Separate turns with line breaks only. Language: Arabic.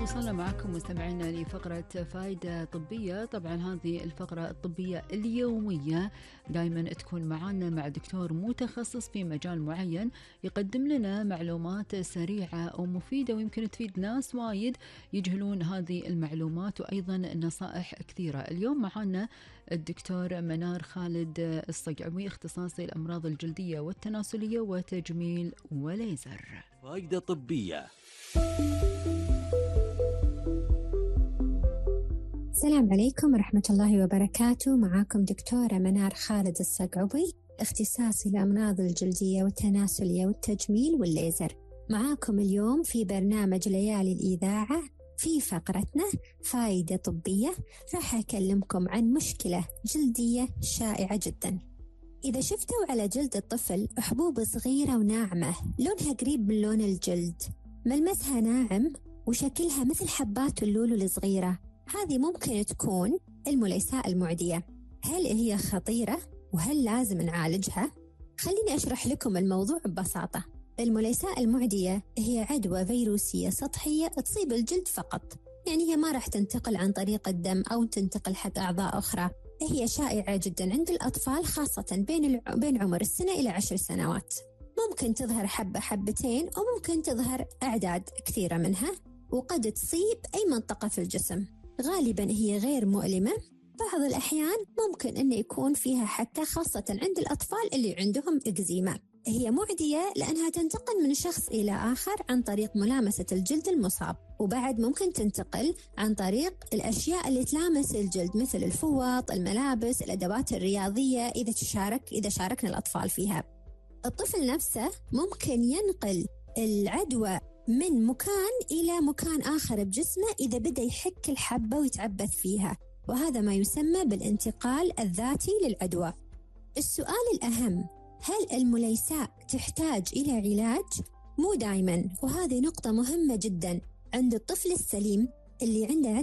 وصلنا معكم مستمعينا لفقرة فائدة طبية. طبعا هذه الفقرة الطبية اليومية دائما تكون معنا مع دكتور متخصص في مجال معين يقدم لنا معلومات سريعة ومفيدة ويمكن تفيد ناس وايد يجهلون هذه المعلومات وأيضا نصائح كثيرة. اليوم معنا الدكتور منار خالد الصقعبي، اختصاصي الأمراض الجلدية والتناسلية وتجميل وليزر.
فائدة طبية.
السلام عليكم ورحمة الله وبركاته. معاكم دكتورة منار خالد الصقعبي، اختصاصي الأمراض الجلدية والتناسلية والتجميل والليزر. معاكم اليوم في برنامج ليالي الإذاعة في فقرتنا فائدة طبية. راح أكلمكم عن مشكلة جلدية شائعة جدا. إذا شفتوا على جلد الطفل حبوب صغيرة وناعمة لونها قريب من لون الجلد، ملمسها ناعم وشكلها مثل حبات اللولو الصغيرة، هذه ممكن تكون المليساء المعدية. هل هي خطيرة وهل لازم نعالجها؟ خليني أشرح لكم الموضوع ببساطة. المليساء المعدية هي عدوى فيروسية سطحية تصيب الجلد فقط، يعني هي ما راح تنتقل عن طريق الدم أو تنتقل حق أعضاء أخرى. هي شائعة جدا عند الأطفال، خاصة بين عمر 1 إلى 10 سنوات. ممكن تظهر حبة حبتين وممكن تظهر أعداد كثيرة منها، وقد تصيب أي منطقة في الجسم. غالبا هي غير مؤلمة، بعض الأحيان ممكن أن يكون فيها حكة، خاصة عند الأطفال اللي عندهم إكزيما. هي معدية لأنها تنتقل من شخص إلى آخر عن طريق ملامسة الجلد المصاب، وبعد ممكن تنتقل عن طريق الأشياء اللي تلامس الجلد مثل الفوط، الملابس، الأدوات الرياضية إذا شاركنا الأطفال فيها. الطفل نفسه ممكن ينقل العدوى من مكان إلى مكان آخر بجسمه إذا بدأ يحك الحبة ويتعبث فيها، وهذا ما يسمى بالانتقال الذاتي للعدوى. السؤال الأهم، هل المليساء تحتاج إلى علاج؟ مو دايما، وهذه نقطة مهمة جدا عند الطفل السليم اللي عنده